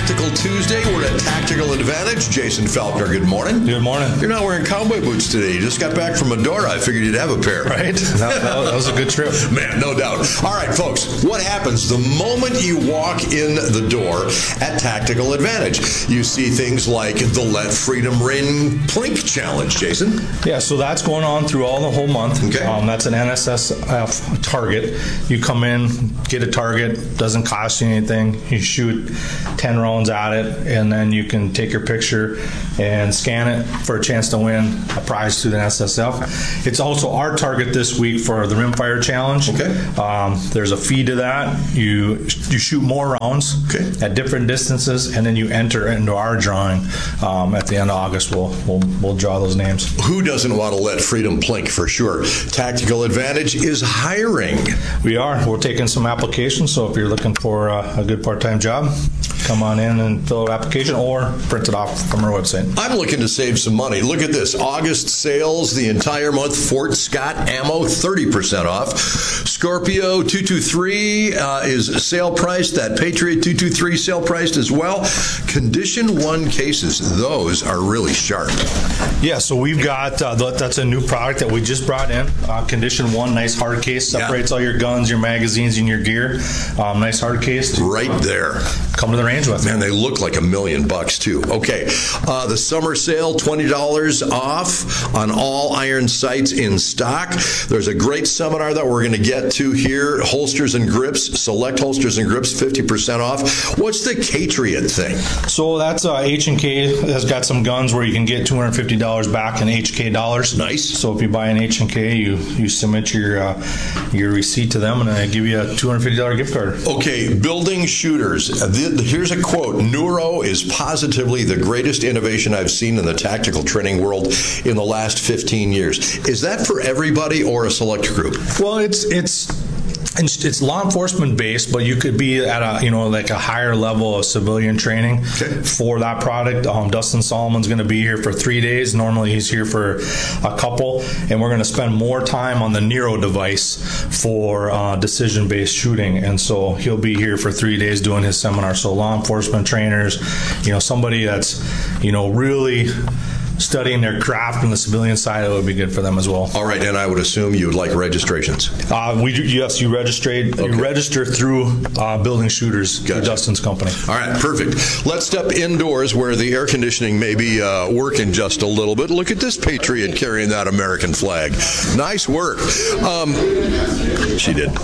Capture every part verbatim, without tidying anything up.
Tactical Tuesday. We're at Tactical Advantage. Jason Falkner, good morning. Good morning. You're not wearing cowboy boots today. You just got back from Medora. I figured you'd have a pair. Right? That, that was a good trip. Man, no doubt. All right, folks, what happens the moment you walk in the door at Tactical Advantage? You see things like the Let Freedom Ring Plink Challenge, Jason. Yeah, so that's going on through all the whole month. Okay. Um, that's an N S S F target. You come in, get a target, doesn't cost you anything. You shoot ten rounds at it, and then you can take your picture and scan it for a chance to win a prize through the N S S F. It's also our target this week for the Rimfire Challenge. Okay. Um, there's a fee to that. You you shoot more rounds okay. at different distances, and then you enter into our drawing. Um, at the end of August, we'll, we'll we'll draw those names. Who doesn't want to let Freedom Plink for sure? Tactical Advantage is hiring. We are. We're taking some applications, so if you're looking for a, a good part-time job, come on in and fill out an application or print it off from our website. I'm looking to save some money. Look at this. August sales, the entire month. Fort Scott Ammo, thirty percent off. Scorpio two twenty-three uh, is sale priced. That Patriot two twenty-three sale priced as well. Condition one cases, those are really sharp. Yeah, so we've got, uh, that's a new product that we just brought in. Uh, Condition one, nice hard case, separates yeah. all your guns, your magazines, and your gear. Um, nice hard case. Right there. Come to the range with. Man, they look like a million bucks too. Okay, uh, the summer sale, twenty dollars off on all iron sights in stock. There's a great seminar that we're going to get to here. Holsters and grips, select holsters and grips, fifty percent off. What's the Patriot thing? So that's uh, H and K has got some guns where you can get two hundred fifty dollars back in H K dollars. Nice. So if you buy an H and K, you you submit your uh, your receipt to them, and they give you a two hundred fifty dollars gift card. Okay, building shooters. Here's a quote. Neuro is positively the greatest innovation I've seen in the tactical training world in the last fifteen years. Is that for everybody or a select group? Well, it's it's it's, it's law enforcement based, but you could be at a you know like a higher level of civilian training okay. for that product. Um, Dustin Solomon's going to be here for three days. Normally he's here for a couple, and we're going to spend more time on the Nero device for uh, decision based shooting, and so he'll be here for three days doing his seminar. So law enforcement trainers, you know, somebody that's you know really studying their craft on the civilian side, it would be good for them as well. All right, and I would assume you would like registrations. Uh, we do, yes, you register. Okay. You register through uh, Building Shooters, gotcha. Dustin's company. All right, perfect. Let's step indoors where the air conditioning may be uh, working just a little bit. Look at this Patriot carrying that American flag. Nice work. Um, she did.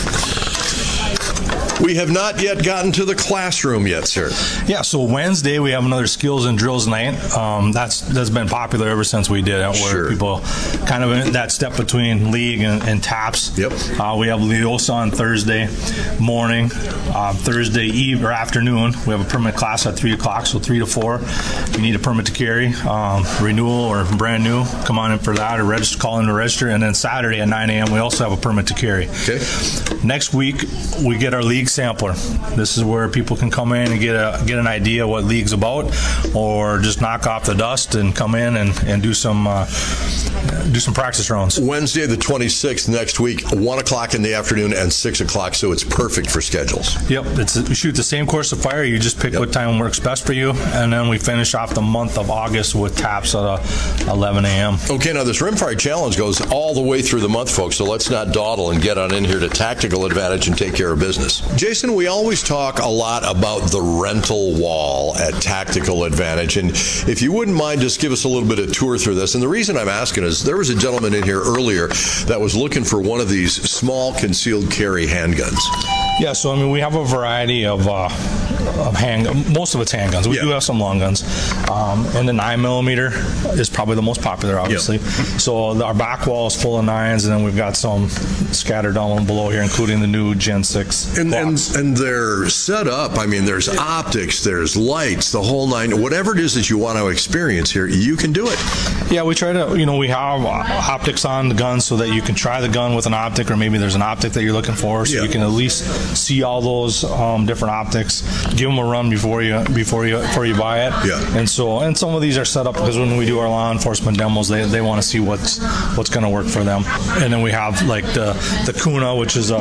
We have not yet gotten to the classroom yet, sir. Yeah, so Wednesday we have another skills and drills night. Um, that's that's been popular ever since we did it, where sure. people kind of in that step between league and, and taps. Yep. Uh, we have Leosa on Thursday morning, uh, Thursday eve or afternoon. We have a permit class at three o'clock, so three to four. If you need a permit to carry, um, renewal or brand new, come on in for that or register, call in to register. And then Saturday at nine a.m. we also have a permit to carry. Okay. Next week we get our league sampler. This is where people can come in and get a get an idea what league's about, or just knock off the dust and come in and, and do some uh, do some practice rounds. Wednesday the twenty-sixth next week, one o'clock in the afternoon and six o'clock, so it's perfect for schedules. Yep, it's we shoot the same course of fire. You just pick yep. what time works best for you, and then we finish off the month of August with taps at uh, eleven a.m. Okay, now this Rimfire Challenge goes all the way through the month, folks, so let's not dawdle and get on in here to Tactical Advantage and take care of business. Jason, we always talk a lot about the rental wall at Tactical Advantage, and if you wouldn't mind, just give us a little bit of tour through this. And the reason I'm asking is there was a gentleman in here earlier that was looking for one of these small concealed carry handguns. Yeah, so I mean, we have a variety of uh, of hand. Most of it's handguns. We yeah. do have some long guns, um, and the nine millimeter is probably the most popular, obviously. Yep. So our back wall is full of nines, and then we've got some scattered down below here, including the new Gen six. And and, and they're set up. I mean, there's optics, there's lights, the whole nine. Whatever it is that you want to experience here, you can do it. Yeah, we try to. You know, we have optics on the gun so that you can try the gun with an optic, or maybe there's an optic that you're looking for, so yeah. you can at least see all those um, different optics, give them a run before you before you before you buy it. Yeah. And so, and some of these are set up because when we do our law enforcement demos, they, they want to see what's what's going to work for them. And then we have like the the Kuna, which is a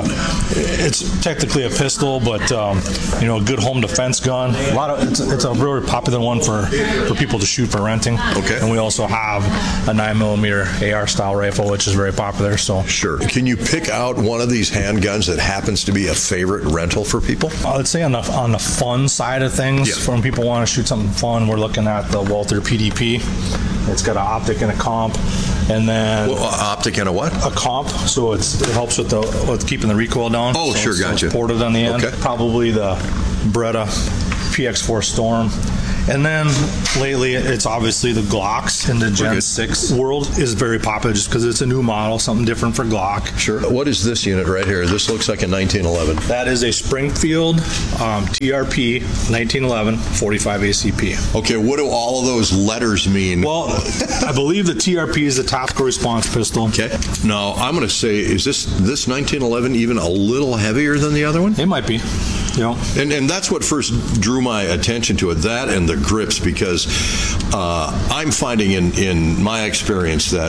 it's technically a pistol, but um, you know, a good home defense gun. A lot of it's, it's a really popular one for, for people to shoot for renting. Okay. And we also have a nine millimeter A R style rifle, which is very popular. So sure. Can you pick out one of these handguns that happens to be a favorite rental for people? I would say on the on the fun side of things, Yeah. when people want to shoot something fun, we're looking at the Walther P D P. It's got an optic and a comp, and then Well, uh, optic and a what? a comp, so it's it helps with the with keeping the recoil down. Oh, so sure, it's, so gotcha. it's ported on the end. Okay. Probably the Beretta P X four Storm. And then lately, it's obviously the Glocks in the Gen good. six world is very popular just because it's a new model, something different for Glock. Sure. What is this unit right here? This looks like a nineteen eleven. That is a Springfield um, T R P nineteen eleven forty-five A C P. Okay, what do all of those letters mean? Well, I believe the T R P is the Tactical Response Pistol. Okay. Now, I'm going to say, is this this nineteen eleven even a little heavier than the other one? It might be. You know, And and that's what first drew my attention to it, that and the grips, because uh, I'm finding in, in my experience that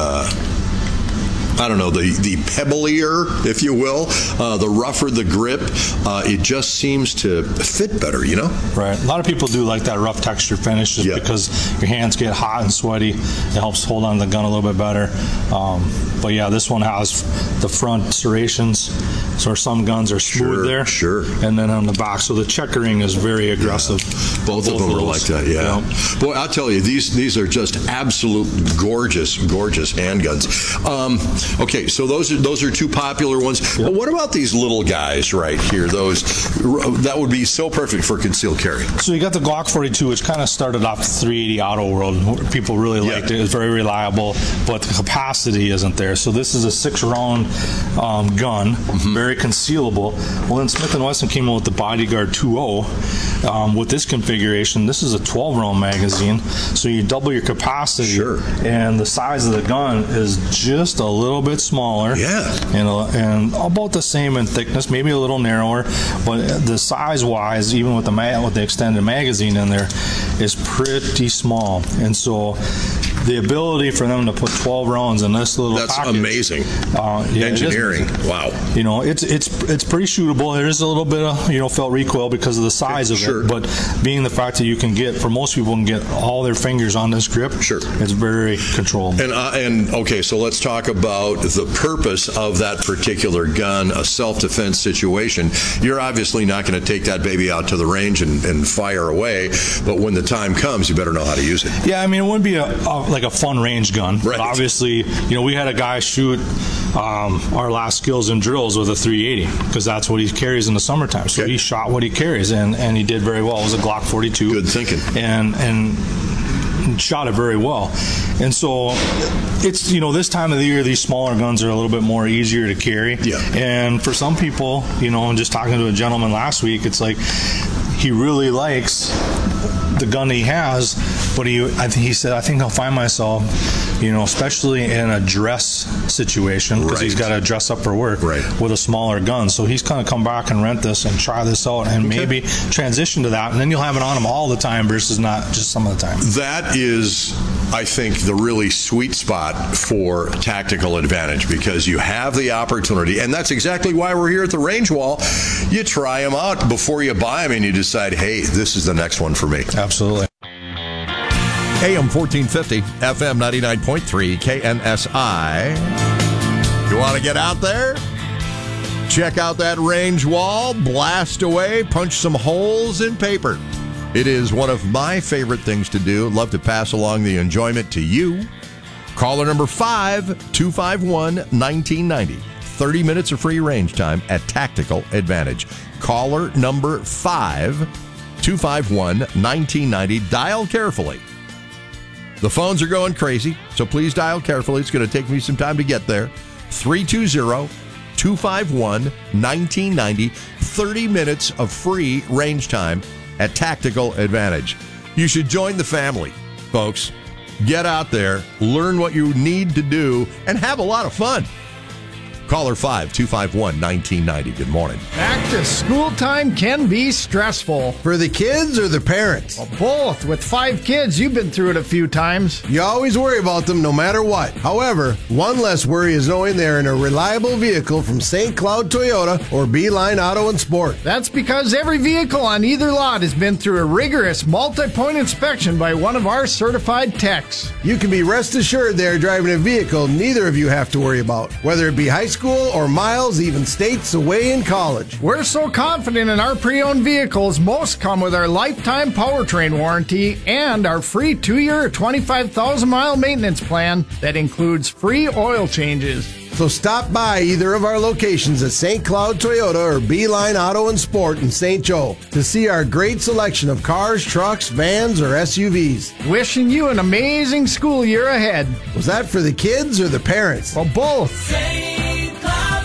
the I don't know, the, the pebblier, if you will, uh, the rougher the grip, uh, it just seems to fit better, you know? right. A lot of people do like that rough texture finish just Yeah. because your hands get hot and sweaty. It helps hold on to the gun a little bit better. Um, but yeah, this one has the front serrations, so some guns are smooth Sure, there. sure. And then on the back, so the checkering is very aggressive. Both, of them are like that, yeah. Boy, I'll tell you, these these are just absolute gorgeous, gorgeous handguns. Um, okay, so those are those are two popular ones. But what about these little guys right here? Those that would be so perfect for concealed carry. So you got the Glock forty-two, which kind of started off the three eighty auto world. People really Yeah. liked it. It was very reliable, but the capacity isn't there. So this is a six-round um, gun, Mm-hmm. very concealable. Well, then Smith and Wesson came out with the Bodyguard two point oh. Um, with this configuration, this is a twelve-round magazine, so you double your capacity. Sure. And the size of the gun is just a little bit smaller. Yeah. And, uh, and about the same in thickness, maybe a little narrower, but the size-wise, even with the ma- with the extended magazine in there, is pretty small. And so the ability for them to put twelve rounds in this little That's package, amazing. Uh, yeah, it is Engineering. amazing. Wow. You know, it's it's it's pretty shootable. There is a little bit of, you know, felt recoil because of the size of Sure. it, but being the fact that you can get, for most people, can get all their fingers on this grip, Sure. it's very controllable. And uh, and okay, so let's talk about the purpose of that particular gun, a self-defense situation. You're obviously not going to take that baby out to the range and, and fire away, but when the time comes, you better know how to use it. Yeah, I mean, it wouldn't be a, a like a fun range gun. Right. But obviously, you know, we had a guy shoot um, our last skills and drills with a three eighty because that's what he carries in the summertime. So Okay. he shot what he carries, and, and he did very well. It was a Glock forty-two. Good thinking. And and shot it very well. And so it's, you know, this time of the year, these smaller guns are a little bit more easier to carry. Yeah. And for some people, you know, and just talking to a gentleman last week, it's like he really likes the gun he has, but he I think he said, I think I'll find myself, you know, especially in a dress situation, because he's Right. got to dress up for work Right. with a smaller gun. So he's going to come back and rent this and try this out and maybe transition to that, and then you'll have it on him all the time versus not just some of the time. That is, I think, the really sweet spot for Tactical Advantage, because you have the opportunity, and that's exactly why we're here at the Range Wall. You try them out before you buy them, and you decide, hey, this is the next one for me. Absolutely. A M fourteen fifty, F M ninety-nine point three, K N S I. You want to get out there? Check out that Range Wall, blast away, punch some holes in paper. It is one of my favorite things to do. Love to pass along the enjoyment to you. Caller number five two five one, nineteen ninety. thirty minutes of free range time at Tactical Advantage. Caller number five two five one, nineteen ninety. Dial carefully. The phones are going crazy, so please dial carefully. It's going to take me some time to get there. three two zero, two five one, nineteen ninety. thirty minutes of free range time at Tactical Advantage. You should join the family, folks. Get out there, learn what you need to do, and have a lot of fun. Caller five two five one, one nine nine zero. Good morning. Back to school time can be stressful. For the kids or the parents? Well, both. With five kids, you've been through it a few times. You always worry about them no matter what. However, one less worry is knowing they're in a reliable vehicle from Saint Cloud Toyota or Beeline Auto and Sport. That's because every vehicle on either lot has been through a rigorous multi-point inspection by one of our certified techs. You can be rest assured they're driving a vehicle neither of you have to worry about, whether it be high school or miles, even states away in college. We're so confident in our pre-owned vehicles, most come with our lifetime powertrain warranty and our free two-year, twenty-five thousand mile maintenance plan that includes free oil changes. So stop by either of our locations at Saint Cloud Toyota or Beeline Auto and Sport in Saint Joe to see our great selection of cars, trucks, vans, or S U Vs. Wishing you an amazing school year ahead. Was that for the kids or the parents? Well, both. Saint Cloud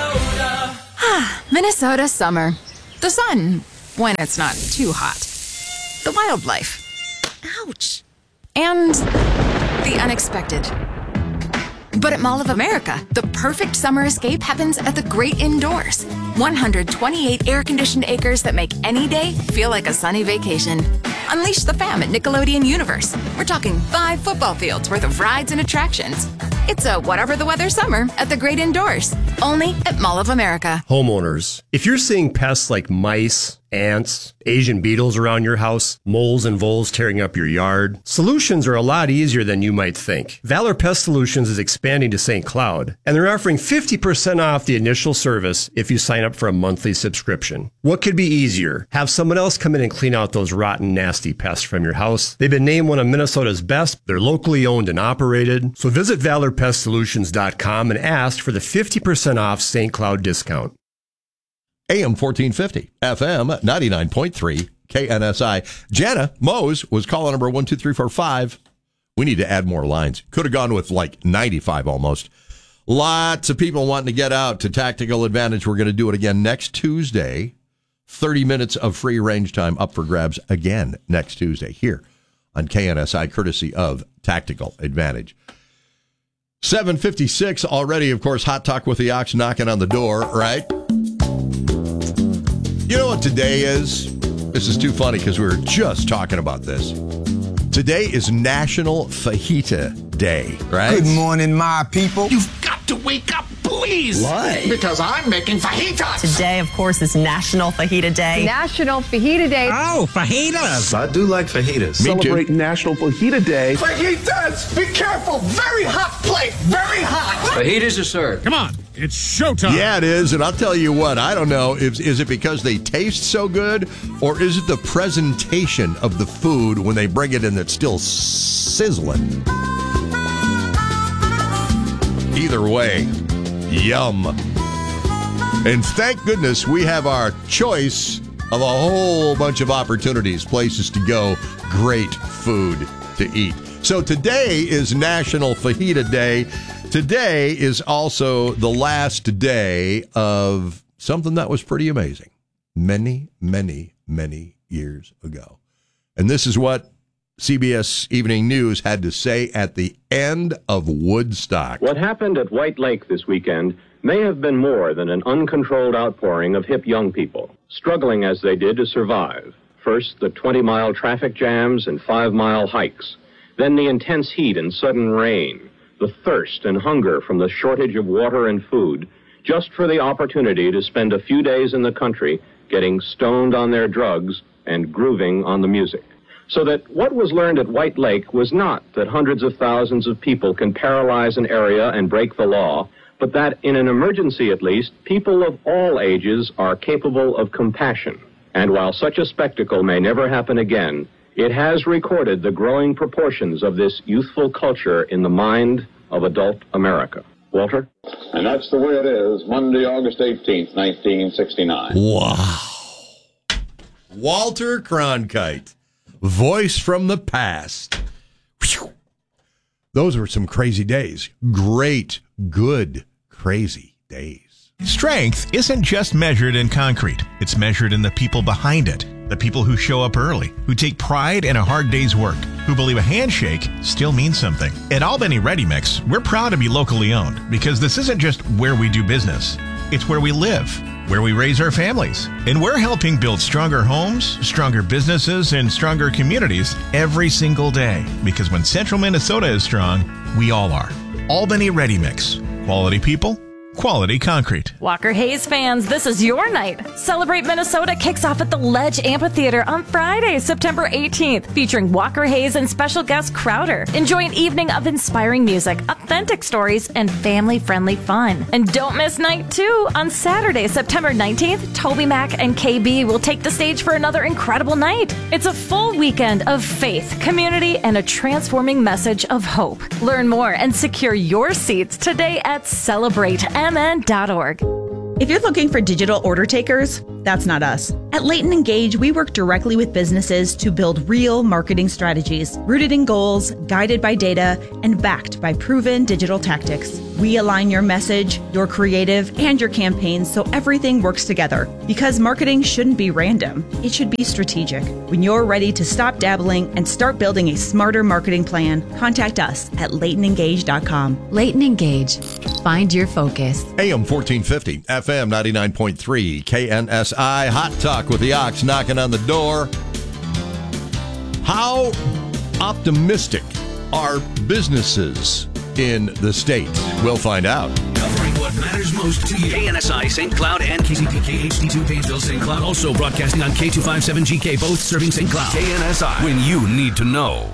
Toyota. Minnesota summer. The sun, when it's not too hot. The wildlife. Ouch. And the unexpected. But at Mall of America, the perfect summer escape happens at the great indoors. one hundred twenty-eight air-conditioned acres that make any day feel like a sunny vacation. Unleash the fam at Nickelodeon Universe. We're talking five football fields worth of rides and attractions. It's a whatever the weather summer at the great indoors. Only at Mall of America. Homeowners, if you're seeing pests like mice, ants, Asian beetles around your house, moles and voles tearing up your yard, solutions are a lot easier than you might think. Valor Pest Solutions is expanding to Saint Cloud, and they're offering fifty percent off the initial service if you sign up for a monthly subscription. What could be easier? Have someone else come in and clean out those rotten, nasty pests from your house. They've been named one of Minnesota's best. They're locally owned and operated. So visit valor pest solutions dot com and ask for the fifty percent off Saint Cloud discount. A M fourteen fifty, F M ninety-nine point three, K N S I. Jana Mose was caller number one two three four five. We need to add more lines. Could have gone with like ninety-five almost. Lots of people wanting to get out to Tactical Advantage. We're going to do it again next Tuesday. thirty minutes of free range time up for grabs again next Tuesday here on K N S I, courtesy of Tactical Advantage. seven fifty-six already, of course, Hot Talk with the Ox knocking on the door, right? You know what today is? This is too funny because we were just talking about this. Today is National Fajita Day, right? Good morning, my people. You've got to wake up, please. Why? Because I'm making fajitas. Today, of course, is National Fajita Day. National Fajita Day. Oh, fajitas. I do like fajitas. Me Celebrate too. National Fajita Day. Fajitas! Be careful. Very hot plate. Very hot. Fajitas are served. Come on. It's showtime. Yeah, it is, and I'll tell you what, I don't know, if, is it because they taste so good, or is it the presentation of the food when they bring it in that's still sizzling? Either way, yum. And thank goodness we have our choice of a whole bunch of opportunities, places to go, great food to eat. So today is National Fajita Day. Today is also the last day of something that was pretty amazing many, many, many years ago. And this is what C B S Evening News had to say at the end of Woodstock. What happened at White Lake this weekend may have been more than an uncontrolled outpouring of hip young people, struggling as they did to survive. First, the twenty-mile traffic jams and five-mile hikes. Then the intense heat and sudden rain. The thirst and hunger from the shortage of water and food, just for the opportunity to spend a few days in the country getting stoned on their drugs and grooving on the music. So that what was learned at White Lake was not that hundreds of thousands of people can paralyze an area and break the law, but that in an emergency at least, people of all ages are capable of compassion. And while such a spectacle may never happen again, it has recorded the growing proportions of this youthful culture in the mind of adult America. Walter? And that's the way it is, Monday, August eighteenth, nineteen sixty-nine. Wow. Walter Cronkite, voice from the past. Whew. Those were some crazy days. Great, good, crazy days. Strength isn't just measured in concrete. It's measured in the people behind it. The people who show up early, who take pride in a hard day's work, who believe a handshake still means something. At Albany Ready Mix, we're proud to be locally owned because this isn't just where we do business. It's where we live, where we raise our families. And we're helping build stronger homes, stronger businesses, and stronger communities every single day. Because when Central Minnesota is strong, we all are. Albany Ready Mix. Quality people, quality concrete. Walker Hayes fans, this is your night. Celebrate Minnesota kicks off at the Ledge Amphitheater on Friday, September eighteenth, featuring Walker Hayes and special guest Crowder. Enjoy an evening of inspiring music, authentic stories, and family-friendly fun. And don't miss night two. On Saturday, September nineteenth, Toby Mac and K B will take the stage for another incredible night. It's a full weekend of faith, community, and a transforming message of hope. Learn more and secure your seats today at celebrate m n dot org. If you're looking for digital order takers, that's not us. At Leighton Engage, we work directly with businesses to build real marketing strategies, rooted in goals, guided by data, and backed by proven digital tactics. We align your message, your creative, and your campaigns so everything works together. Because marketing shouldn't be random, it should be strategic. When you're ready to stop dabbling and start building a smarter marketing plan, contact us at leighton engage dot com. Leighton Engage. Find your focus. A M fourteen fifty, F M ninety-nine point three, K N S I. Hot Talk with the Ox knocking on the door. How optimistic are businesses in the state? We'll find out. Covering what matters most to you. K N S I, Saint Cloud, and K C P K H D two Painesville, Saint Cloud. Also broadcasting on K two fifty-seven G K, both serving Saint Cloud. K N S I, when you need to know.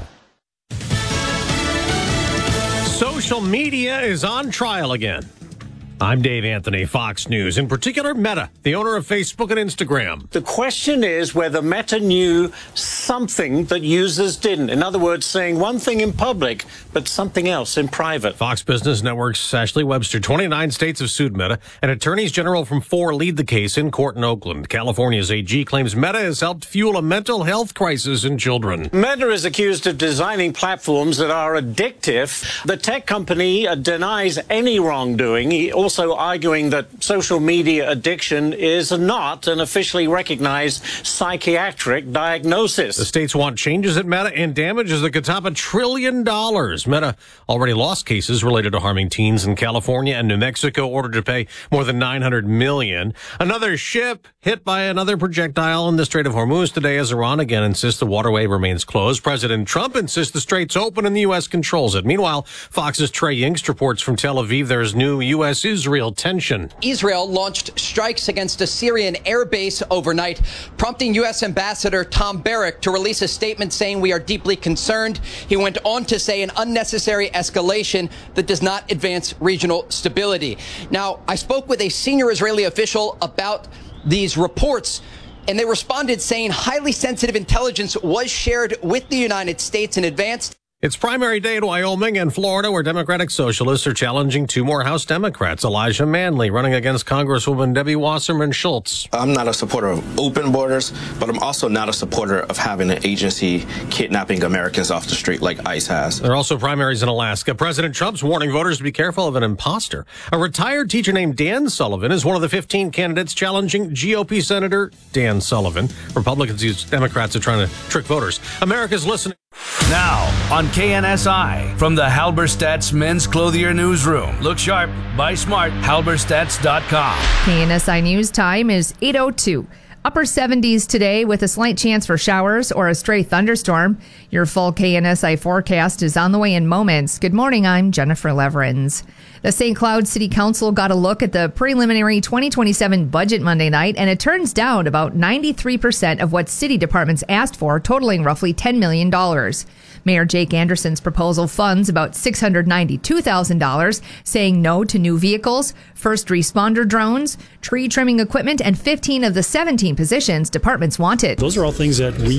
Social media is on trial again. I'm Dave Anthony, Fox News. In particular, Meta, the owner of Facebook and Instagram. The question is whether Meta knew something that users didn't. In other words, saying one thing in public, but something else in private. Fox Business Network's Ashley Webster. twenty-nine states have sued Meta, and attorneys general from four lead the case in court in Oakland. California's A G claims Meta has helped fuel a mental health crisis in children. Meta is accused of designing platforms that are addictive. The tech company uh, denies any wrongdoing. He also arguing that social media addiction is not an officially recognized psychiatric diagnosis. The states want changes at Meta and damages that could top a trillion dollars. Meta already lost cases related to harming teens in California and New Mexico, ordered to pay more than nine hundred million dollars. Another ship hit by another projectile in the Strait of Hormuz today as Iran again insists the waterway remains closed. President Trump insists the strait's open and the U S controls it. Meanwhile, Fox's Trey Yingst reports from Tel Aviv there's new U S Israel tension. Israel launched strikes against a Syrian air base overnight, prompting U S Ambassador Tom Barrack to release a statement saying we are deeply concerned. He went on to say an unnecessary escalation that does not advance regional stability. Now, I spoke with a senior Israeli official about these reports, and they responded saying highly sensitive intelligence was shared with the United States in advance. It's primary day in Wyoming and Florida, where Democratic Socialists are challenging two more House Democrats. Elijah Manley running against Congresswoman Debbie Wasserman Schultz. I'm not a supporter of open borders, but I'm also not a supporter of having an agency kidnapping Americans off the street like ICE has. There are also primaries in Alaska. President Trump's warning voters to be careful of an imposter. A retired teacher named Dan Sullivan is one of the fifteen candidates challenging G O P Senator Dan Sullivan. Republicans use Democrats are trying to trick voters. America's listening. Now on K N S I from the Halberstadt's Men's Clothier Newsroom. Look sharp, buy smart, halberstadts dot com. K N S I News time is eight oh two. Upper seventies today with a slight chance for showers or a stray thunderstorm. Your full K N S I forecast is on the way in moments. Good morning, I'm Jennifer Leverins. The Saint Cloud City Council got a look at the preliminary twenty twenty-seven budget Monday night, and it turns down about ninety-three percent of what city departments asked for, totaling roughly ten million dollars. Mayor Jake Anderson's proposal funds about six hundred ninety-two thousand dollars, saying no to new vehicles, first responder drones, tree trimming equipment, and fifteen of the seventeen positions departments wanted. Those are all things that we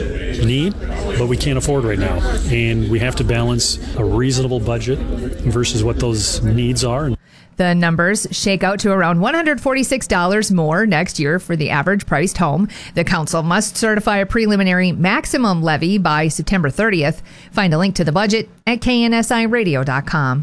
need, but we can't afford right now. And we have to balance a reasonable budget versus what those needs are. The numbers shake out to around one hundred forty-six dollars more next year for the average priced home. The council must certify a preliminary maximum levy by September thirtieth. Find a link to the budget at K N S I radio dot com.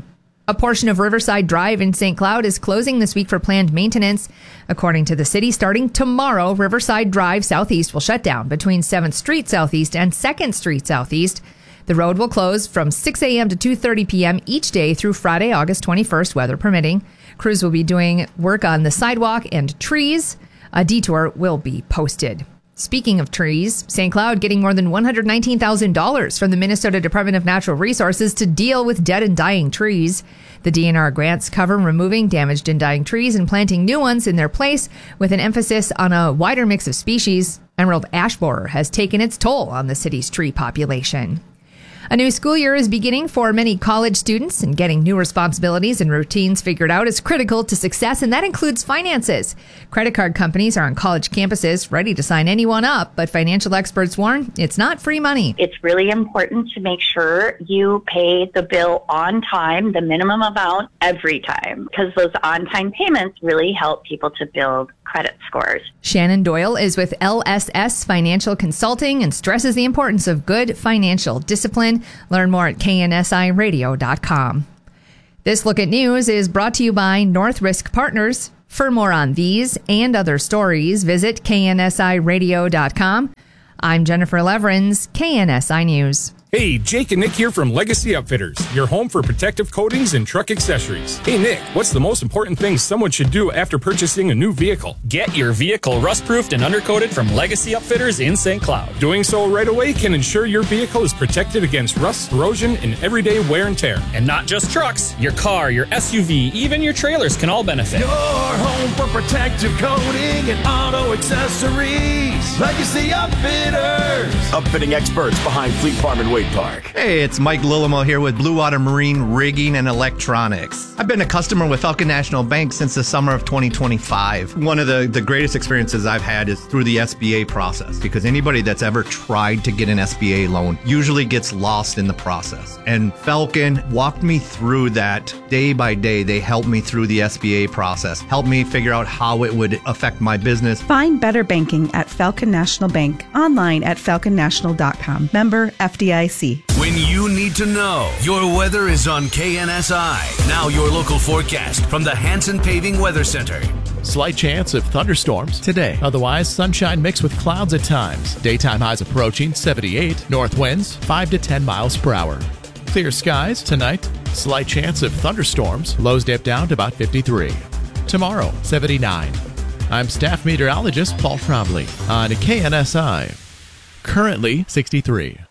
A portion of Riverside Drive in Saint Cloud is closing this week for planned maintenance. According to the city, starting tomorrow, Riverside Drive Southeast will shut down between seventh Street Southeast and second Street Southeast. The road will close from six a.m. to two thirty p.m. each day through Friday, August twenty-first, weather permitting. Crews will be doing work on the sidewalk and trees. A detour will be posted. Speaking of trees, Saint Cloud getting more than one hundred nineteen thousand dollars from the Minnesota Department of Natural Resources to deal with dead and dying trees. The D N R grants cover removing damaged and dying trees and planting new ones in their place with an emphasis on a wider mix of species. Emerald ash borer has taken its toll on the city's tree population. A new school year is beginning for many college students, and getting new responsibilities and routines figured out is critical to success, and that includes finances. Credit card companies are on college campuses ready to sign anyone up, but financial experts warn it's not free money. It's really important to make sure you pay the bill on time, the minimum amount every time, because those on-time payments really help people to build credit scores. Shannon Doyle is with L S S Financial Consulting and stresses the importance of good financial discipline. Learn more at K N S I radio dot com. This Look at News is brought to you by North Risk Partners. For more on these and other stories, visit K N S I radio dot com. I'm Jennifer Leverins, K N S I News. Hey, Jake and Nick here from Legacy Upfitters, your home for protective coatings and truck accessories. Hey, Nick, what's the most important thing someone should do after purchasing a new vehicle? Get your vehicle rust-proofed and undercoated from Legacy Upfitters in Saint Cloud. Doing so right away can ensure your vehicle is protected against rust, corrosion, and everyday wear and tear. And not just trucks. Your car, your S U V, even your trailers can all benefit. Your home for protective coating and auto accessories. Legacy Upfitters. Upfitting experts behind Fleet Farm and Wade Park. Hey, it's Mike Lillimo here with Blue Water Marine Rigging and Electronics. I've been a customer with Falcon National Bank since the summer of twenty twenty-five. One of the, the greatest experiences I've had is through the S B A process, because anybody that's ever tried to get an S B A loan usually gets lost in the process. And Falcon walked me through that day by day. They helped me through the S B A process, helped me figure out how it would affect my business. Find better banking at Falcon National Bank, online at falcon national dot com. Member F D I C. When you need to know, your weather is on K N S I. Now your local forecast from the Hanson Paving Weather Center. Slight chance of thunderstorms today. Otherwise, sunshine mixed with clouds at times. Daytime highs approaching seventy-eight. North winds five to ten miles per hour. Clear skies tonight. Slight chance of thunderstorms. Lows dip down to about fifty-three. Tomorrow, seventy-nine. I'm staff meteorologist Paul Trombley on K N S I. Currently sixty-three.